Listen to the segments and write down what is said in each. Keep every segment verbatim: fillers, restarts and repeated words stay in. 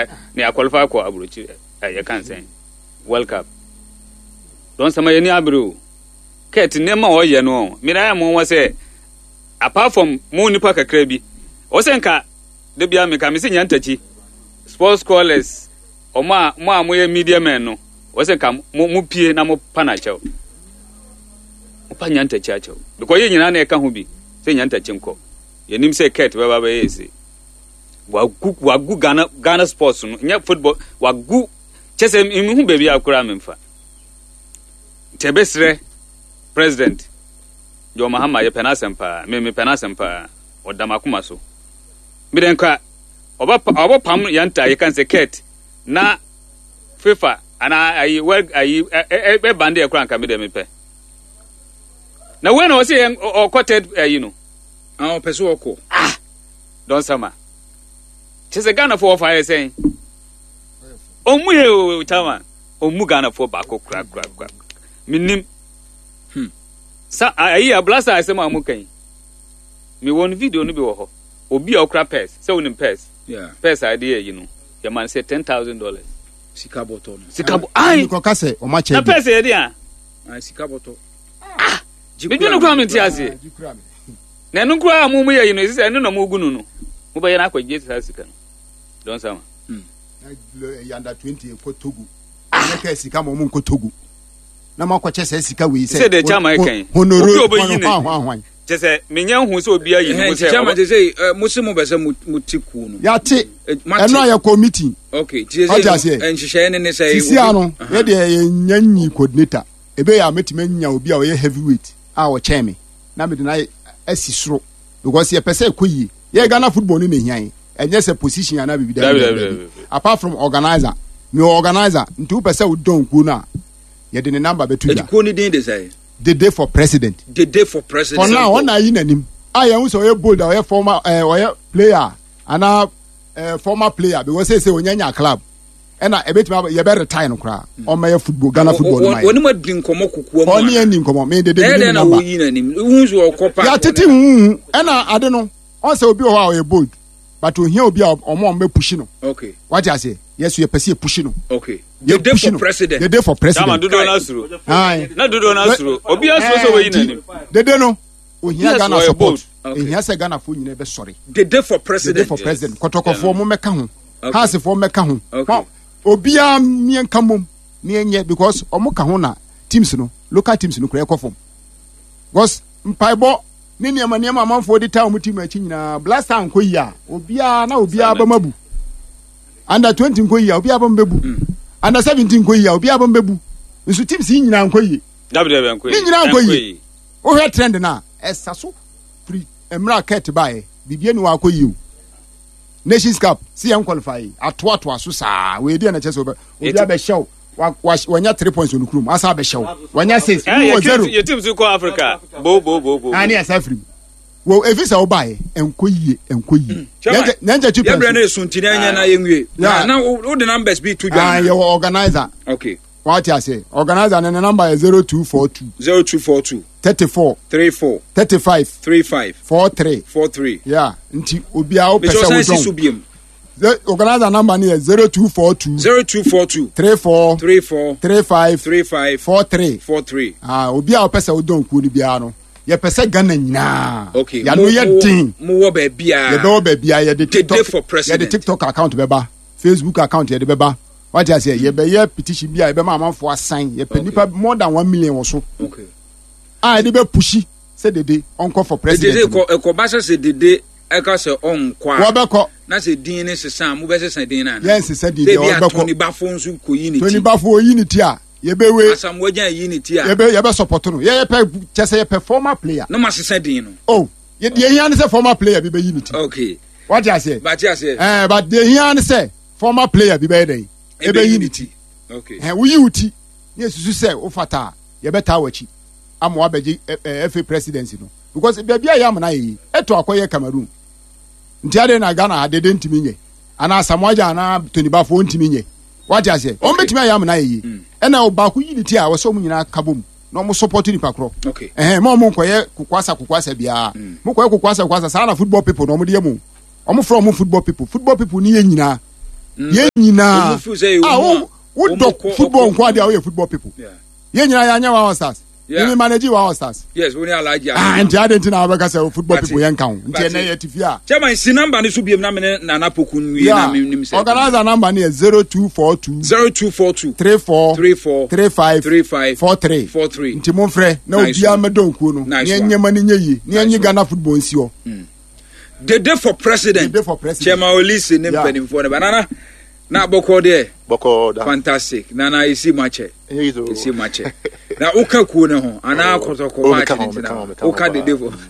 ne qualify ko abrochi e kan sen World Cup don sama yeni abro ket ne ma o ye no me na mo wa say apart from mo nipa kakra bi o sen ka de bia me ka me se nyantachi sports scholars o ma mo a mo ye media men no o sen ka mo pie na mo pana chew o pa nyantachi a chew because ye nyina na e ka ho bi se nyantachi nko yenim se ket baba ba yesi wagu wagu Ghana Ghana sports no nya football wagu chese mi hu baby akura memfa tebesre president Jo Mahama ye penasempa me me penasempa odamakuma so mi den ka oba oba pam yanta ye kan se ket na FIFA ana ayi work ayi e bande e kura nka mi de me pe na when o say o quoted you know ah person oko ah don sama chese Ghana for fire saying omu he o chama omu Ghana for back kura kura kura minim hmm sa ayi ablasa asema amukan mi won video no bi wo ho obi okra purse say onim purse yeah purse idea you know your man say ten thousand dollars sika boto no sika bo ai ko kase o ma che na purse e dia ai sika boto ah bi no kwa menti ase na no kwa amu mu ye you know say no no mu gunu no mu ba ye na akwaje sika no don sama hmm yanda twenty ko Togo na ka sika mo mu ko Togo na makwache se sika we say the chama kan honoro honoro chese menya hu se obi ayi no say chama say musimu be say mutiku no ya te eno ya committee okay chese enhihye ne ne say sisi ano ye de nyanyi coordinator ebe ya metima nya obi a we heavyweight a wo cheme na me de na asisro because ye pese koyi ye Ghana football ni mehian enye se position ya na bibida apart from organizer me organizer ntu pese wo don ku na ye de number betu ya ko ni den de say the day for president the day for president for now on ayi nanim aya hu so ye bold or ye former eh or ye player ana eh former player because say say onyanya club ena ebetima ye be retire no kra o ma ye football Ghana football no woni ma din komo kukuo mo oni ani komo me de de number na wo yi nanim hu so okopa ya tete hu ena ade no on say obi ho a ye bold but o hia obi a omo me push no okay what you say yes you pese push no okay the day for president the day for president dama dodo na suru na dodo na suru obi aso so we nanim the day no o hia Ghana support e hia se Ghana fo nyina be sorry the day for president the day for president kotokofo mo meka ho house fo meka ho obi a mien kamom mienye because omo ka ho na teams no local teams no kura ekofom because mpaibo ni niam niam amanfo di ta omo team achi nyina blaster anko yi a obi a na obi a ba mabu under twenty nko yi a obi a ba mbebu under seventeen nko yi a obi a ba mbebu nso teams yi nyina nko yi w w nko yi ni nyina nko yi o he trend na esaso free emra ket bae bibie ni wa ko yi o Nations Cup see am qualify ato ato aso saa we dey na chese obi a be show wanya three points on krum asa be show wanya six zero your teams ko Africa bo bo bo bo ani asa free wo evisa obae enko yie enko yie nanja two points ya bre na sunti na nya na yenwie na wo the numbers be two ah your organizer okay what you say organizer and the number is zero two four two zero two four two thirty-four thirty-four thirty-five thirty-five forty-three forty-three yeah nti obi a o pese wo don the organizer number is zero two four two zero two four two thirty-four thirty-four thirty-five thirty-five forty-three forty-three ah obi a o pese wo don ku ni bia no ye pese Ghana nyina okay ya no ye din mo wo ba bia ye do ba bia ye de TikTok ye de TikTok account beba Facebook account ye de beba what you say ye be ye petition bia ye be ma amanfo assign ye pe nipa more than one million wo so okay ah ye be pushi say dede onko for president dede ko ko ba say dede e ka say on kwa wo be ko na say din ne sesan mo be sesan din na yes say dede wo be ko Tony Bafo nso ko yi ni ti Tony Bafo yi ni ti a ye be we asam wajan yi ni ti a ye be ye be support no ye pe chese ye performer player no ma sesan din no oh ye de yan say former player bi be yi ni ti okay what you say but you say eh but de yan say former player bi be dey e be unity okay eh we unity ye susu say o fata ye beta wachi amwa beji F A presidency no because be bia ya mna yi eto akoye Cameroon ntiade na Ghana adede ntimi nye ana Samoa na Tony Bafo ntimi nye what you say o betimi ya mna yi e na oba ku unity a wo so mu nyina kabom no mo support ni pakro okay eh mo mo nkoye kukwasa kukwasa bia mo koye kukwasa kukwasa sa na football people no mo de mu o mo from football people football people ni ye nyina Ye nyina. Ah, who do football nko dey we football people. Ye nyina ya nya wa stars. Ye manage wa stars. Yes, we allow you. Ah, nti adentina we ka say football people yen kan. Nti na ye tifia. Chairman, si number ni so biem na me na na poku nwi na me nim say. Organizer number ni zero two four two zero two four two three four three four three five three five four three four three. Nti mo frɛ na obi amedo nkuo no. Ni enyema ni nyeyi. Ni enyi Ghana football nsio. The day for president. The day for president. Chairman Olisi ne mpanimfo ne banana. Na boko there. Boko da. Fantastic. Nana isi mache. Yizo. Isi mache. Na uka ku ne ho. Ana kotoko mache ntina. Uka the day for.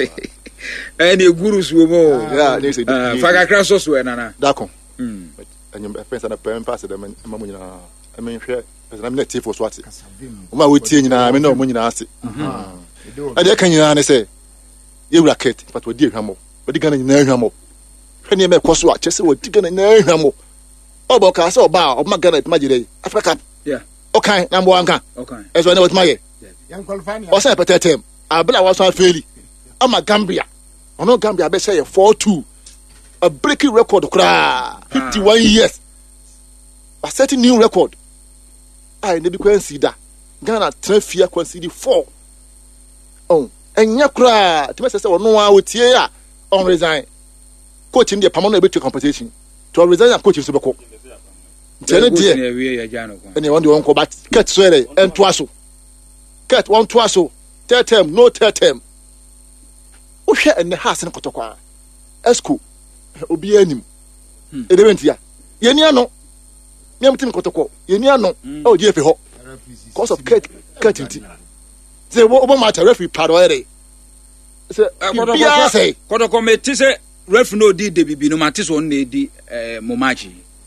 Any gurus wo mo. Yeah, they say. Faga kraso so e nana. Dako. Mm. Anyum offense na pem pass dem amamu nyina. I mean hwe. Na me tie for swati. O ma we tie nyina me na o mo nyina ase. Mhm. Ade kan nyina ne say. Ye racket but we di hwamo. We di Ghana nyina hwamo. Hwe ne me koso a chese we di Ghana nyina hwamo. Obo ka so ba o ma Ghana it magire Africa. Yeah. Okay, number one kan. Okay. Eso na what maye. Yan qualify ni. O say petetem. Abla was so fairly. Ama Gambia. Ono Gambia be say four two. A breaking record kra. fifty-one years. A setting new record. I ne bi consider. Ghana trafia consider four. Oh, enya kra. Ti me say ono a otie a on resign. Coach in the permanent be to compensation. To resign and coach in Subako. Tell it dear. Anyone do one combat. Cut swear and twasso. Cut one twasso. Third term, no third term. O share in the house in Kotokwa. Esco. Obi enim. Eleventia. Yeniano. Miamtim Kotoko. Yeniano. Oh, dear for cause of cut cutting. Say what matter referee padoere. Say Kotoko metise ref no di de bibi no matis on na di eh momachi.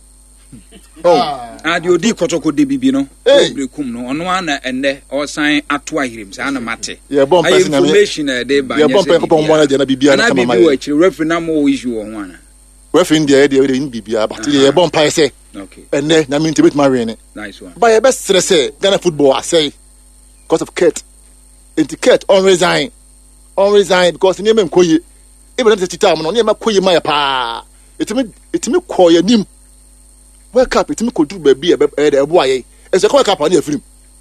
Oh, adi odi kotoko de bibi no. Brekum no ono ana enne o san ato ahirim sa na mate. Ye bomb person na information e dey ba. Ye bomb person ko mo na je na bibia na kama mai. Na bibi ref na mo issue on wana. Ref in there dey dey bibia but ye bomb person say. Okay. Enne na me intibet marine. Nice one. But ye best stress say Ghana football I say because of Kurt. Enti Kurt on resign. On resign because name em koye. Even if it's time no name koye my pa. Etimi etimi koye nim. Wake up etimi kodu baby e dey ebo aye. E say wake up na afrim.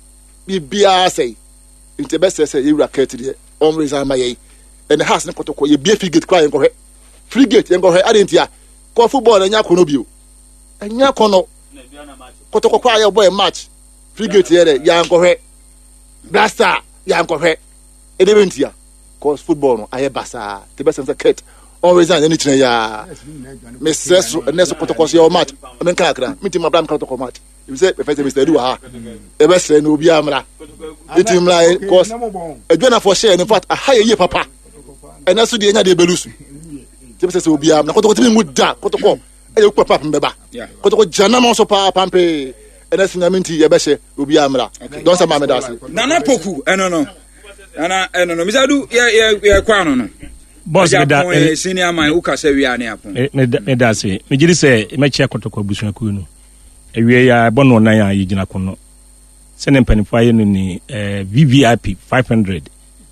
Bibia say enti best say you racket there on resign my ye. And the house na kotoko ye be free gate cry enko he. Free gate enko he adentia. Ko football enya kono bio. Enya kono. Kotoko kwa ye boy match. Free gate here ya enko he. Blaster ya enko he. Edebentia. Cause football no aye basa. The best sense cat. On resign anything ya. Me stress and next protocol your match. I mean kakra. Me team abram protocol match. You say first Mister Do ha. E be say no bi amra. It team like cause e join for share in fact a high ye papa. And that's the enya dey belus. Ti say obi am na protocol team mu da protocol. E yo papa mbeba. Protocol jana mo so pa pampe. And that's na minti ye be say obi amra. Don't say mama das. Nana poku. Eh no no. Nana eh no no. Misadu ye ye ye kwa no no. Boss me da senior man who ka say we are near pon me me da say me giri say me chia kotoko abusuaku no ewie ya bono nan ya yigina kono se ne mpanifo aye no ni eh V V I P five hundred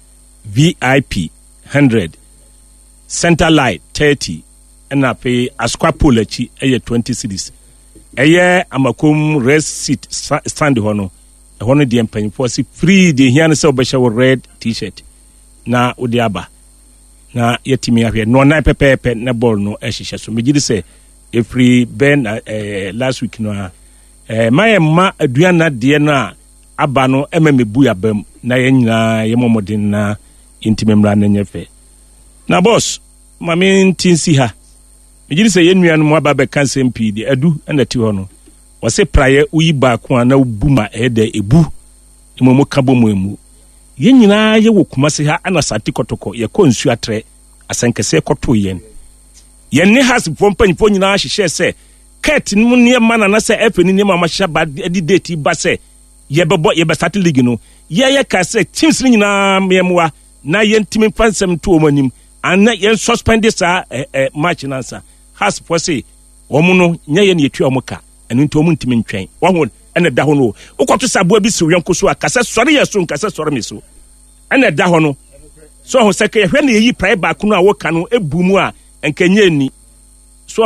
V I P one hundred center light thirty na pay asquapool achi eye twenty cedis eye amakom rest seat stand ho no e ho no de mpanifo si free de hian se obehye red t-shirt na odi aba na yetimi ahwe no na pepepe na ball no ehihye so megidi se every ben eh, last week no eh my ma aduana de no aba no ememebu yabam na yenyina yemomodin na intimemra na nyefe na boss mami tinsi ha megidi se yenua no mo aba be cancel mp de adu na ti ho no wose praye uyi ba ko na ubuma ede ebu imomo kabo mo emu yenyina ye wokumase ha ana sati kotoko ye konsu atre asankese koto yen yen ne has pompanifo nyina hihye se ket no ne mana na se efe ni ne ma mahya ba edi date ba se ye bebo ye be start league no ye ye ka se teams ni nyina memwa na yen timi fansem to omanim ana yen suspend sa eh, eh, match nansa has for say omo no nya ye ne yetwa omuka enu nto omu ntimi ntwen wahon ena da ho no ukoto sabo bi si yonko so akasa sori yeso nkasa sori meso ena da ho no so ho seke hwe na yi prae ba kuno a woka no ebu mu a enkenye ni so ho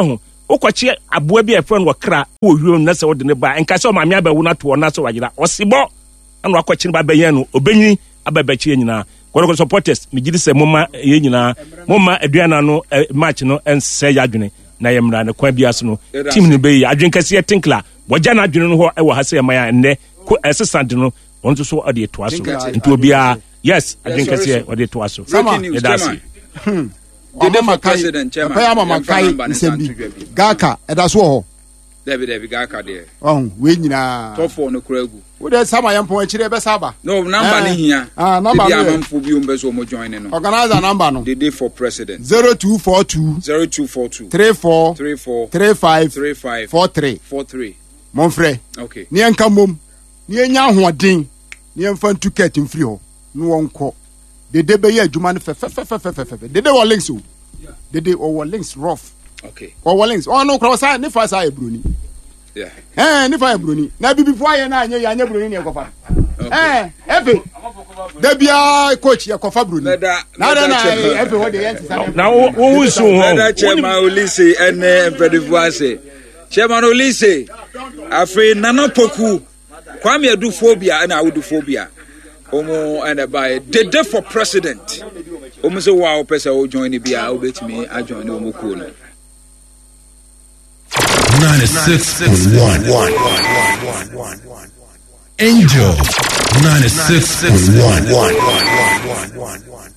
wokɔkye aboa bi a ɛfrɛ no wɔkra wɔ hwiem na sɛ wode ne ba ɛnka sɛ ɔmaame abɛwo no ato ɔna sɛ wayera ɔsebɔ ɛna wakɔkye no ba bɛyɛ no obɛnyini abɛbɛkye nyinaa kɔdɔkɔ supporters megye di sɛ momma yɛ nyinaa momma aduana no match no ɛnsɛ yɛ adwene na yɛ mmara ne kwan bia so no team no bɛyi adwene kɛseɛ tinkla wɔgya no adwene no hɔ ɛwɔ ha sɛ ɛma yɛ ɛnnɛ ɛsesante no ɔno nso so ɔde ɛtoa so nti obiara yes adwene kɛseɛ ɔde ɛtoa so yɛda ase Dede for president chairman. Paya mama kai nsembi. Gaka eda so ho. David David Gaka there. Oh, we nyina. Top four no kragu. Wo de sama yam pon akire be saba. No, number ni hia. Ah, number no. Bi amamfo bi umbe so mo join no. Organizer number no. Dede for president. zero two four two zero two four two three four three four three five three five four three four three. Mon frère. Okay. Ni enka mom. Ni enya ahoden. Ni emfa ntuket mfiri ho. No wonko. Dede be ye adwuma no fefefefefefefe. Dede wo links o. Dede or links rough. Okay. Or links. Oh no, cross side. Ni fa sa e bruni. Yeah. Eh, ni fa e bruni. Na bibi fo aye na anye ya anye bruni ni e kofa. Eh, efe. Da bia coach ya kofa bruni. Na na na efe wo de yent sa. Na wo wo so ho. Na chairman Olise ene mpedifuase. Chairman Olise. Afre nana poku. Kwame Adufobia na Awudufobia. Omo and by Dede for president. Omo say wow person will join the bia obetimi a join omo cool. ninety-six point one Angel ninety-six point one